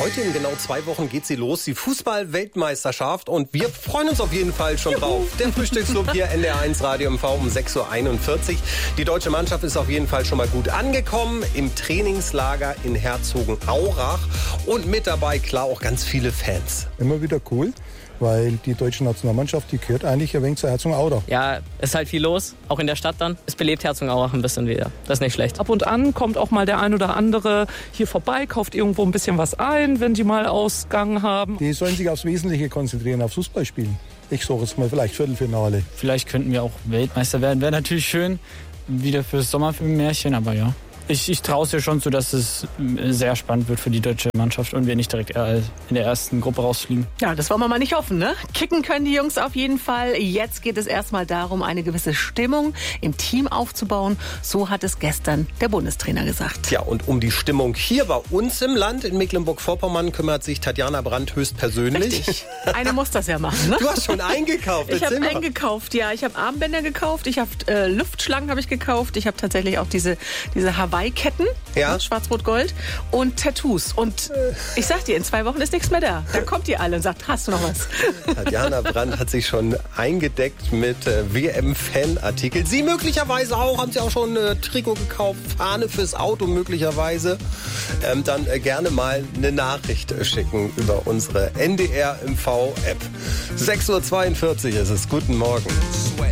Heute in genau 2 Wochen geht sie los, die Fußball-Weltmeisterschaft. Und wir freuen uns auf jeden Fall schon drauf. Der Frühstücksclub hier, NDR1 Radio MV um 6.41 Uhr. Die deutsche Mannschaft ist auf jeden Fall schon mal gut angekommen im Trainingslager in Herzogenaurach. Und mit dabei, klar, auch ganz viele Fans. Immer wieder cool, weil die deutsche Nationalmannschaft, die gehört eigentlich ein wenig zu Herzogenaurach. Ja, ist halt viel los, auch in der Stadt dann. Es belebt Herzogenaurach ein bisschen wieder. Das ist nicht schlecht. Ab und an kommt auch mal der ein oder andere hier vorbei, kauft irgendwo ein bisschen was ein, wenn die mal Ausgang haben. Die sollen sich aufs Wesentliche konzentrieren, aufs Fußballspielen. Ich sage jetzt mal vielleicht Viertelfinale. Vielleicht könnten wir auch Weltmeister werden. Wäre natürlich schön, wieder fürs Sommerfilmmärchen, aber ja. Ich traue es dir schon zu, dass es sehr spannend wird für die deutsche Mannschaft und wir nicht direkt in der ersten Gruppe rausfliegen. Ja, das wollen wir mal nicht hoffen, ne? Kicken können die Jungs auf jeden Fall. Jetzt geht es erstmal darum, eine gewisse Stimmung im Team aufzubauen. So hat es gestern der Bundestrainer gesagt. Ja, und um die Stimmung hier bei uns im Land in Mecklenburg-Vorpommern kümmert sich Tatjana Brandt höchstpersönlich. Richtig. Eine muss das ja machen, ne? Du hast schon eingekauft. Ich habe eingekauft, ja. Ich habe Armbänder gekauft, ich habe Luftschlangen habe ich gekauft. Ich habe tatsächlich auch diese Hawaii-Ketten, ja. Schwarz-Rot-Gold und Tattoos. Und ich sag dir, in 2 Wochen ist nichts mehr da. Dann kommt ihr alle und sagt, hast du noch was? Tatjana Brandt hat sich schon eingedeckt mit WM-Fanartikeln. Sie möglicherweise auch, haben Sie auch schon ein Trikot gekauft, Fahne fürs Auto möglicherweise. Dann gerne mal eine Nachricht schicken über unsere NDR MV-App. 6.42 Uhr ist es. Guten Morgen.